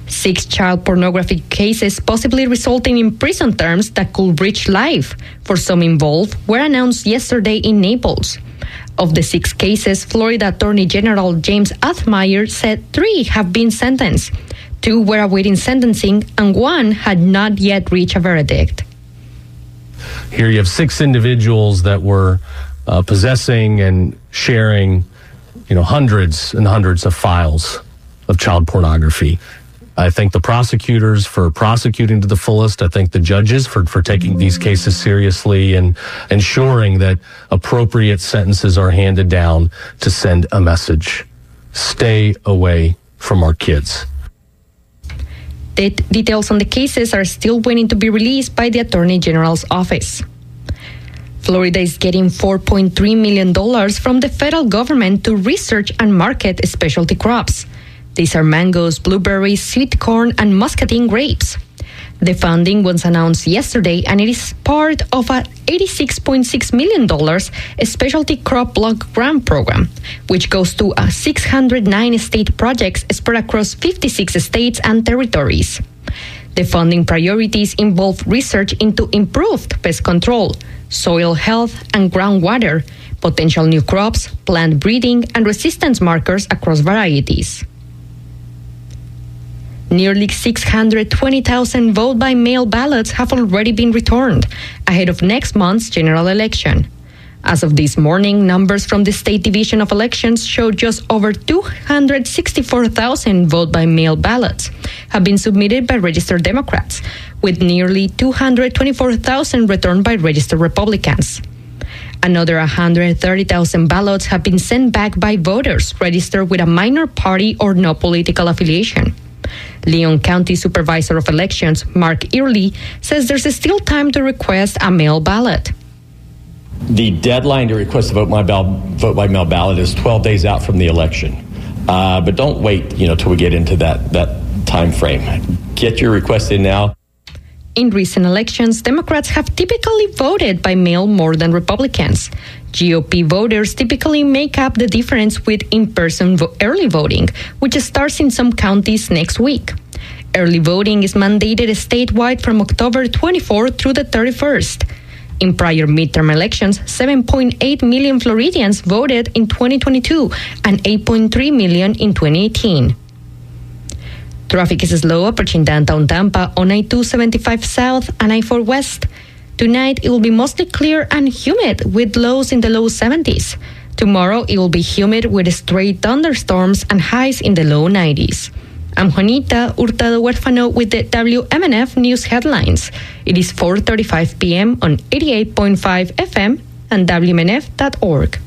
6 child pornography cases possibly resulting in prison terms that could reach life for some involved were announced yesterday in Naples. Of the 6 cases, Florida Attorney General James Athmeier said 3 have been sentenced. 2 were awaiting sentencing, and 1 had not yet reached a verdict. Here you have 6 individuals that were possessing and sharing, hundreds and hundreds of files of child pornography. I thank the prosecutors for prosecuting to the fullest. I thank the judges for taking these cases seriously and ensuring that appropriate sentences are handed down to send a message. Stay away from our kids. The details on the cases are still waiting to be released by the Attorney General's office. Florida is getting $4.3 million from the federal government to research and market specialty crops. These are mangoes, blueberries, sweet corn, and muscadine grapes. The funding was announced yesterday, and it is part of a $86.6 million specialty crop block grant program, which goes to 609 state projects spread across 56 states and territories. The funding priorities involve research into improved pest control, soil health and groundwater, potential new crops, plant breeding, and resistance markers across varieties. Nearly 620,000 vote-by-mail ballots have already been returned ahead of next month's general election. As of this morning, numbers from the State Division of Elections show just over 264,000 vote-by-mail ballots have been submitted by registered Democrats, with nearly 224,000 returned by registered Republicans. Another 130,000 ballots have been sent back by voters registered with a minor party or no political affiliation. Leon County Supervisor of Elections, Mark Early, says there's still time to request a mail ballot. The deadline to request a vote-by-mail ballot is 12 days out from the election. But don't wait, till we get into that time frame. Get your request in now. In recent elections, Democrats have typically voted by mail more than Republicans. GOP voters typically make up the difference with in-person early voting, which starts in some counties next week. Early voting is mandated statewide from October 24th through the 31st. In prior midterm elections, 7.8 million Floridians voted in 2022 and 8.3 million in 2018. Traffic is slow approaching downtown Tampa on I-275 South and I-4 West. Tonight, it will be mostly clear and humid with lows in the low 70s. Tomorrow, it will be humid with stray thunderstorms and highs in the low 90s. I'm Juanita Hurtado Huerfano with the WMNF News Headlines. It is 4:35 p.m. on 88.5 FM and WMNF.org.